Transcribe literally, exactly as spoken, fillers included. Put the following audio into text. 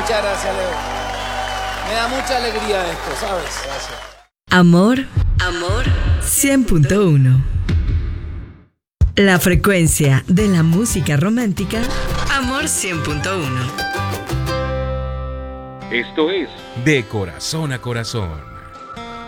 Muchas gracias, Leo. Me da mucha alegría esto, ¿sabes? Gracias. Amor, amor, cien punto uno. La frecuencia de la música romántica, Amor cien punto uno. Esto es De Corazón a Corazón.